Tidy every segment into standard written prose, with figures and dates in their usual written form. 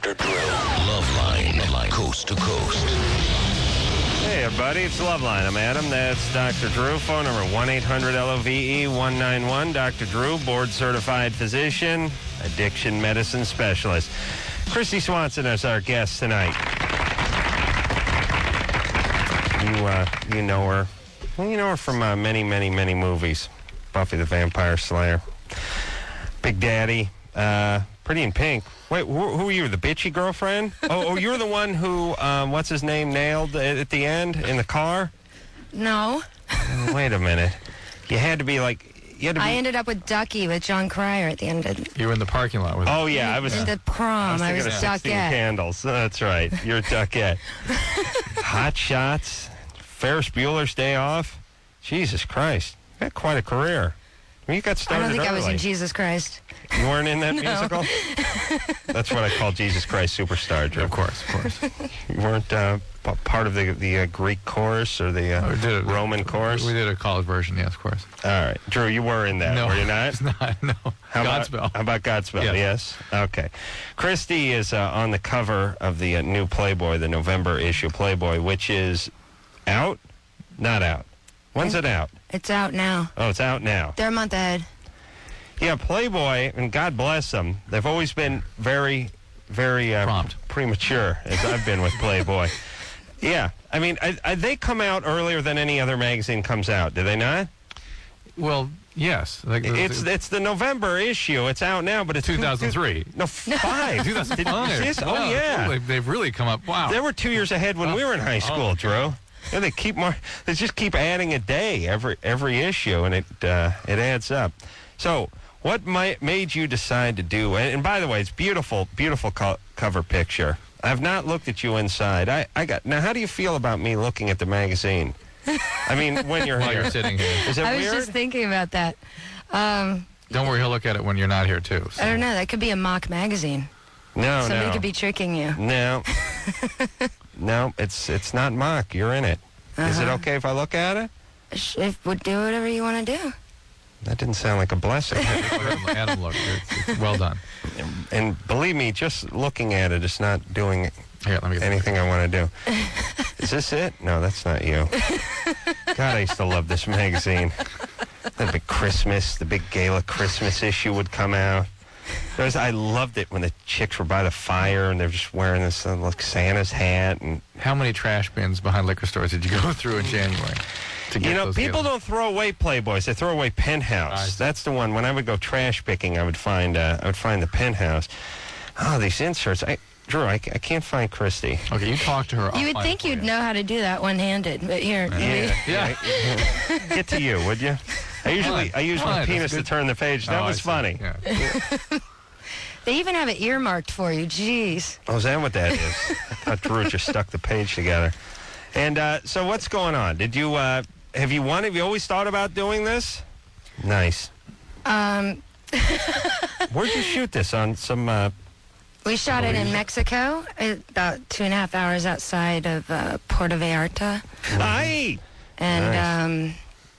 Dr. Drew. Loveline, coast to coast. Hey, everybody, it's Loveline. I'm Adam. That's Dr. Drew. Phone number 1-800-LOVE-191. Dr. Drew, board-certified physician, addiction medicine specialist. Christy Swanson is our guest tonight. You know her. Well, you know her from many, many, many movies. Buffy the Vampire Slayer. Big Daddy. Pretty in Pink. Wait, who are you? The bitchy girlfriend? Oh, you're the one who, what's his name, nailed at the end in the car? No. Wait a minute. You had to be like... I ended up with Ducky with John Cryer at the end of You were in the parking lot with him. Oh, yeah. I was in the prom. I was 16 Duckette. Candles. That's right. You're Duckette. Hot Shots. Ferris Bueller's Day Off. Jesus Christ. You had quite a career. I mean, you got started I don't think early. I was in Jesus Christ. You weren't in that No. musical? That's what I call Jesus Christ Superstar, Drew. Of course. You weren't part of the Greek chorus or the Roman chorus? We did a college version, yes, of course. All right. Drew, you were in that, No, were you not? it's not, no. Godspell. How about Godspell? Yes. Okay. Christy is on the cover of the new Playboy, the November issue Playboy, which is out? Not out. When's it out? It's out now. Oh, it's out now. They're a month ahead. Yeah, Playboy, and God bless them, they've always been very, very prompt, premature, as I've been with Playboy. Yeah, I mean, they come out earlier than any other magazine comes out, do they not? Well, yes. It's the November issue. It's out now, but it's 2003. No, 5. 2005. Oh, yeah. They've really come up. Wow. They were 2 years ahead when we were in high school, Drew. Yeah, they just keep adding a day every issue, and it adds up. So, what made you decide to do? And by the way, it's beautiful cover picture. I've not looked at you inside. Now. How do you feel about me looking at the magazine? I mean, when you're While here. you're sitting here. Is it I was weird? just thinking about that. Don't worry, he'll look at it when you're not here too. So. I don't know. That could be a mock magazine. Somebody could be tricking you. No. No, it's not mock. You're in it. Is it okay if I look at it? Would do whatever you want to do. That didn't sound like a blessing. Adam, look, it's well done. And believe me, just looking at it is not doing Here, let me get anything I want to do. Is this it? No, that's not you. God, I used to love this magazine. The big Christmas, the big gala Christmas issue would come out. I loved it when the chicks were by the fire and they're just wearing this like Santa's hat. And How many trash bins behind liquor stores did you go through in January? People don't throw away Playboys; they throw away Penthouse. That's the one. When I would go trash picking, I would find the Penthouse. Oh, these inserts! Drew, I can't find Christy. Okay, you talk to her. You would think you'd know how to do that one-handed, but here. Yeah. Get to you, would you? I use my penis to turn the page. That was funny. Yeah. They even have it earmarked for you. Jeez. Oh, is that what that is? I thought Drew just stuck the page together. And so what's going on? Have you always thought about doing this? Nice. Where'd you shoot this? On some... We shot it in Mexico, about 2.5 hours outside of Puerto Vallarta. Aye! And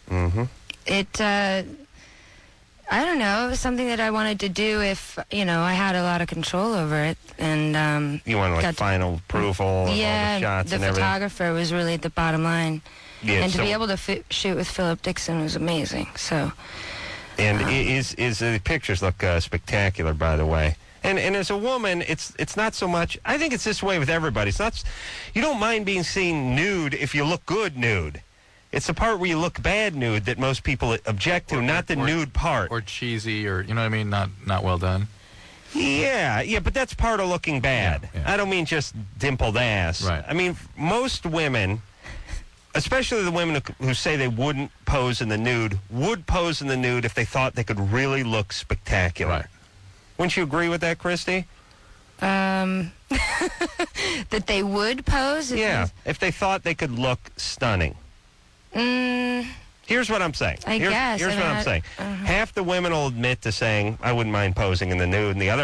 I don't know, it was something that I wanted to do if, I had a lot of control over it. And you wanted like final approval of all the shots and everything? the photographer was really the bottom line. Yeah, and to be able to shoot with Philip Dixon was amazing. So. And the pictures look spectacular, by the way. And as a woman, it's not so much. I think it's this way with everybody. It's not. You don't mind being seen nude if you look good nude. It's the part where you look bad nude that most people object to, not the nude part. Or cheesy, or you know what I mean, not well done. Yeah, but that's part of looking bad. Yeah. I don't mean just dimpled ass. Right. I mean most women, especially the women who say they wouldn't pose in the nude, would pose in the nude if they thought they could really look spectacular. Right. Wouldn't you agree with that, Christy? That they would pose? If they thought they could look stunning. Here's what I'm saying. I guess. Here's what I'm saying. Half the women will admit to saying, I wouldn't mind posing in the nude, and the other